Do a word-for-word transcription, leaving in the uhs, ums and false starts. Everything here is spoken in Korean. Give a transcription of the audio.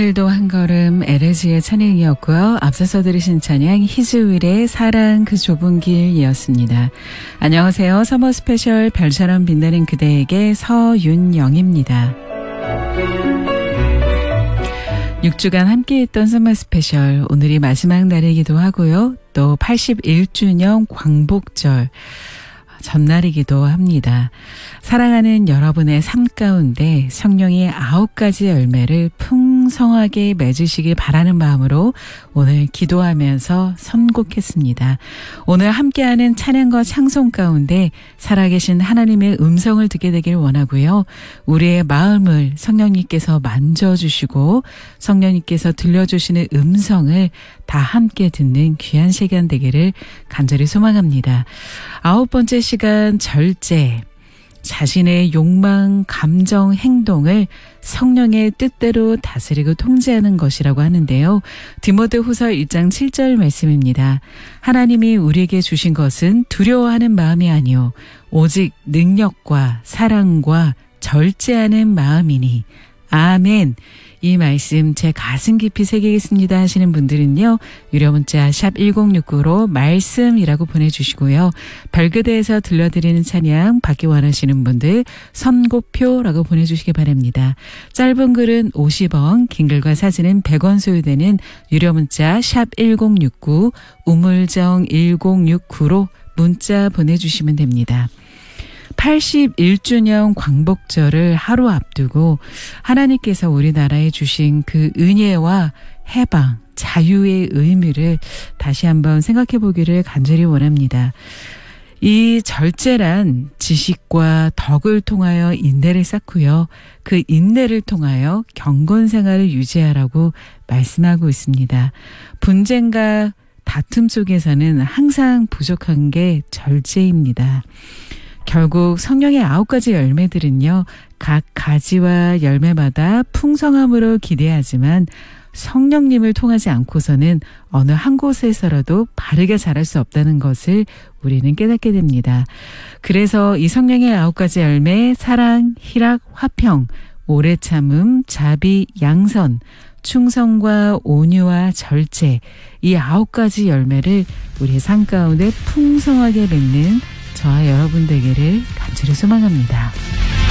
오늘도 한 걸음 에레지의 찬양이었고요. 앞서서 들으신 찬양 히즈윌의 사랑 그 좁은 길이었습니다. 안녕하세요. 서머 스페셜 별처럼 빛나는 그대에게 서윤영입니다. 육 주간 함께했던 서머 스페셜 오늘이 마지막 날이기도 하고요. 또 팔십일 주년 광복절 전날이기도 합니다. 사랑하는 여러분의 삶 가운데 성령의 아홉 가지 열매를 풍성하게 맺으시길 바라는 마음으로 오늘 기도하면서 선곡했습니다. 오늘 함께하는 찬양과 찬송 가운데 살아계신 하나님의 음성을 듣게 되길 원하고요. 우리의 마음을 성령님께서 만져주시고 성령님께서 들려주시는 음성을 다 함께 듣는 귀한 시간 되기를 간절히 소망합니다. 아홉 번째 시간 절제. 자신의 욕망, 감정, 행동을 성령의 뜻대로 다스리고 통제하는 것이라고 하는데요. 디모데후서 일 장 칠 절 말씀입니다. 하나님이 우리에게 주신 것은 두려워하는 마음이 아니요 오직 능력과 사랑과 절제하는 마음이니. 아멘. 이 말씀 제 가슴 깊이 새기겠습니다 하시는 분들은요. 유료 문자 샵 일공육구로 말씀이라고 보내주시고요. 별그대에서 들려드리는 찬양 받기 원하시는 분들 선고표라고 보내주시기 바랍니다. 짧은 글은 오십 원, 긴 글과 사진은 백 원 소요되는 유료 문자 샵 일공육구, 우물정 일공육구로 문자 보내주시면 됩니다. 팔십일 주년 광복절을 하루 앞두고 하나님께서 우리나라에 주신 그 은혜와 해방, 자유의 의미를 다시 한번 생각해 보기를 간절히 원합니다. 이 절제란 지식과 덕을 통하여 인내를 쌓고요. 그 인내를 통하여 경건 생활을 유지하라고 말씀하고 있습니다. 분쟁과 다툼 속에서는 항상 부족한 게 절제입니다. 결국 성령의 아홉 가지 열매들은요. 각 가지와 열매마다 풍성함으로 기대하지만 성령님을 통하지 않고서는 어느 한 곳에서라도 바르게 자랄 수 없다는 것을 우리는 깨닫게 됩니다. 그래서 이 성령의 아홉 가지 열매, 사랑, 희락, 화평, 오래 참음, 자비, 양선, 충성과 온유와 절제, 이 아홉 가지 열매를 우리의 삶 가운데 풍성하게 맺는 저와 여러분 되기를 간절히 소망합니다.